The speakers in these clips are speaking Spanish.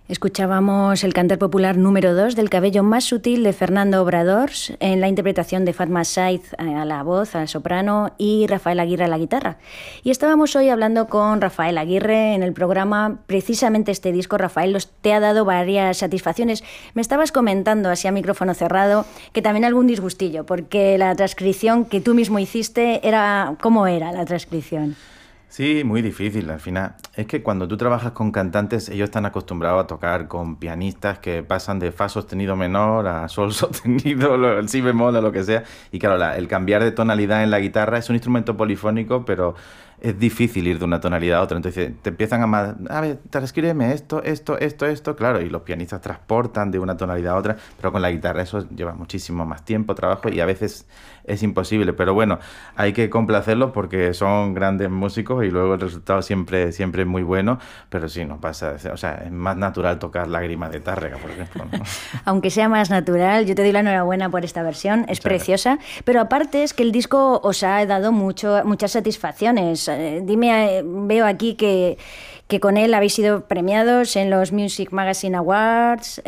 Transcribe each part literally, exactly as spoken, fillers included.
Escuchábamos el cantar popular número dos del cabello más sutil de Fernando Obradors en la interpretación de Fatma Said a la voz, a la soprano, y Rafael Aguirre a la guitarra. Y estábamos hoy hablando con Rafael Aguirre en el programa. Precisamente este disco, Rafael, los, te ha dado varias satisfacciones. Me estabas comentando, así a micrófono cerrado, que también algún disgustillo, porque la transcripción que tú mismo hiciste era... ¿Cómo era la transcripción? Sí, muy difícil al final. Es que cuando tú trabajas con cantantes, ellos están acostumbrados a tocar con pianistas que pasan de fa sostenido menor a sol sostenido, el si bemol o lo que sea. Y claro, la, el cambiar de tonalidad en la guitarra es un instrumento polifónico, pero es difícil ir de una tonalidad a otra. Entonces te empiezan a... A ver, transcríbeme esto, esto, esto, esto. Claro, y los pianistas transportan de una tonalidad a otra, pero con la guitarra eso lleva muchísimo más tiempo, trabajo, y a veces es imposible. Pero bueno, hay que complacerlos porque son grandes músicos y luego el resultado siempre, siempre es muy bueno. Pero sí, no pasa... O sea, es más natural tocar Lágrimas de Tárrega, por ejemplo, ¿no? Aunque sea más natural, yo te doy la enhorabuena por esta versión. Es Muchas preciosa. Gracias. Pero aparte es que el disco os ha dado mucho, muchas satisfacciones. Dime, veo aquí que, que con él habéis sido premiados en los Music Magazine Awards,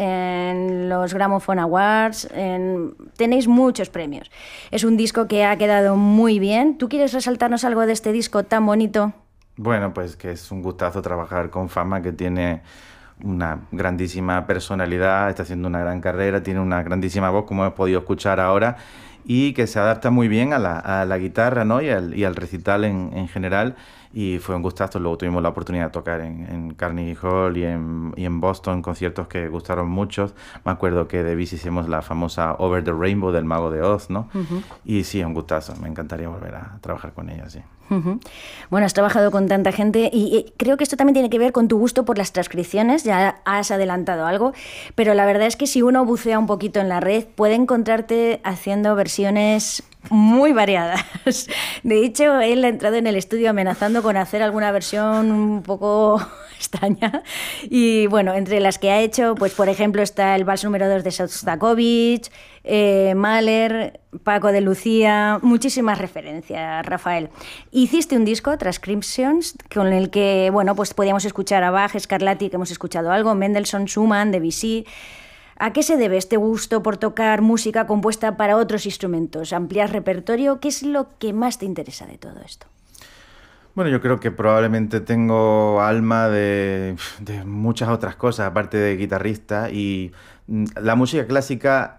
en los Gramophone Awards, en... tenéis muchos premios. Es un disco que ha quedado muy bien. ¿Tú quieres resaltarnos algo de este disco tan bonito? Bueno, pues que es un gustazo trabajar con Fatma, que tiene una grandísima personalidad, está haciendo una gran carrera, tiene una grandísima voz, como hemos podido escuchar ahora, y que se adapta muy bien a la, a la guitarra, ¿no? y, al, y al recital en, en general, y fue un gustazo. Luego tuvimos la oportunidad de tocar en, en Carnegie Hall y en, y en Boston, conciertos que gustaron mucho. Me acuerdo que de Bis hicimos la famosa Over the Rainbow del Mago de Oz, ¿no? Uh-huh. Y sí, un gustazo, me encantaría volver a trabajar con ella, sí. Uh-huh. Bueno, has trabajado con tanta gente y, y creo que esto también tiene que ver con tu gusto por las transcripciones, ya has adelantado algo, pero la verdad es que si uno bucea un poquito en la red puede encontrarte haciendo versiones muy variadas. De hecho, él ha entrado en el estudio amenazando con hacer alguna versión un poco extraña. Y bueno, entre las que ha hecho, pues por ejemplo está el Vals número dos de Shostakovich, eh, Mahler, Paco de Lucía, muchísimas referencias, Rafael. Hiciste un disco, Transcriptions, con el que, bueno, pues podíamos escuchar a Bach, Scarlatti, que hemos escuchado algo, Mendelssohn, Schumann, Debussy. ¿A qué se debe este gusto por tocar música compuesta para otros instrumentos? ¿Ampliar repertorio? ¿Qué es lo que más te interesa de todo esto? Bueno, yo creo que probablemente tengo alma de, de muchas otras cosas, aparte de guitarrista, y la música clásica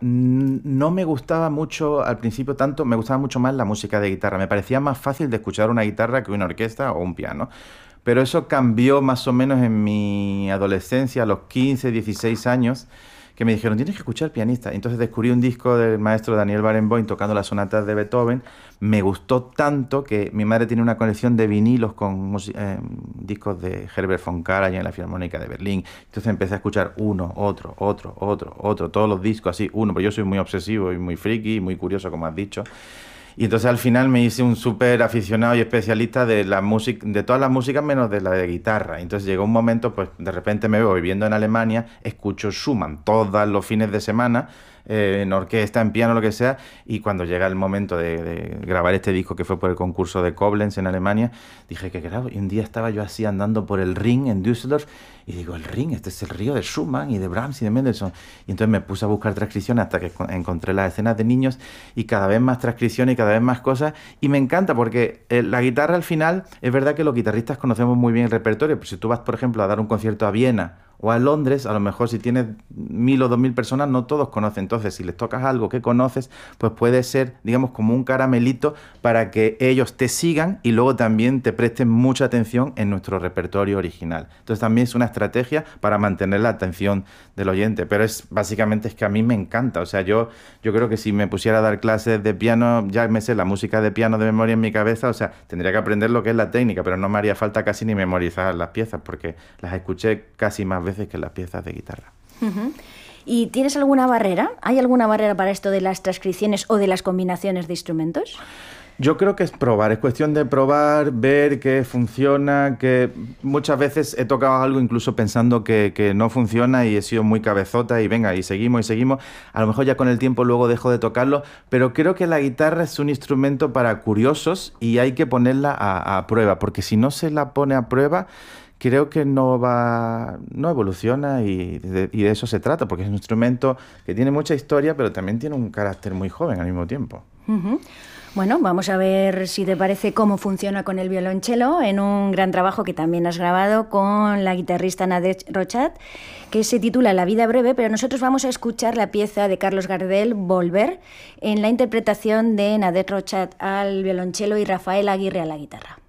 no me gustaba mucho al principio tanto, me gustaba mucho más la música de guitarra. Me parecía más fácil de escuchar una guitarra que una orquesta o un piano. Pero eso cambió más o menos en mi adolescencia, a los quince, dieciséis años, que me dijeron, tienes que escuchar pianista. Entonces descubrí un disco del maestro Daniel Barenboim tocando las sonatas de Beethoven. Me gustó tanto que mi madre tiene una colección de vinilos con eh, discos de Herbert von Karajan en la Filarmónica de Berlín. Entonces empecé a escuchar uno, otro, otro, otro, otro, todos los discos así, uno, pero yo soy muy obsesivo y muy friki, muy curioso, como has dicho. Y entonces al final me hice un súper aficionado y especialista de la música, de todas las músicas menos de la de guitarra. Entonces llegó un momento, pues de repente me veo viviendo en Alemania, escucho Schumann todos los fines de semana, eh, en orquesta, en piano, lo que sea, y cuando llega el momento de, de grabar este disco, que fue por el concurso de Koblenz en Alemania, dije que grabo. Y un día estaba yo así andando por el Rin en Düsseldorf, y digo, el Rin, este es el río de Schumann y de Brahms y de Mendelssohn. Y entonces me puse a buscar transcripciones hasta que encontré las escenas de niños, y cada vez más transcripciones y cada vez más cosas, y me encanta porque eh, la guitarra al final, es verdad que los guitarristas conocemos muy bien el repertorio, pero si tú vas, por ejemplo, a dar un concierto a Viena o a Londres, a lo mejor si tienes mil o dos mil personas, no todos conocen. Entonces, si les tocas algo que conoces, pues puede ser, digamos, como un caramelito para que ellos te sigan y luego también te presten mucha atención en nuestro repertorio original. Entonces, también es una estrategia para mantener la atención del oyente. Pero es básicamente es que a mí me encanta. O sea, yo, yo creo que si me pusiera a dar clases de piano, ya me sé la música de piano de memoria en mi cabeza. O sea, tendría que aprender lo que es la técnica, pero no me haría falta casi ni memorizar las piezas porque las escuché casi más veces que las piezas de guitarra. Uh-huh. ¿Y tienes alguna barrera? ¿Hay alguna barrera para esto de las transcripciones o de las combinaciones de instrumentos? Yo creo que es probar, es cuestión de probar, ver qué funciona, que muchas veces he tocado algo incluso pensando que, que no funciona y he sido muy cabezota y venga, y seguimos y seguimos. A lo mejor ya con el tiempo luego dejo de tocarlo, pero creo que la guitarra es un instrumento para curiosos y hay que ponerla a, a prueba, porque si no se la pone a prueba, creo que no va, no evoluciona y de, y de eso se trata, porque es un instrumento que tiene mucha historia, pero también tiene un carácter muy joven al mismo tiempo. Uh-huh. Bueno, vamos a ver si te parece cómo funciona con el violonchelo en un gran trabajo que también has grabado con la guitarrista Nadège Rochat, que se titula La vida breve, pero nosotros vamos a escuchar la pieza de Carlos Gardel, Volver, en la interpretación de Nadège Rochat al violonchelo y Rafael Aguirre a la guitarra.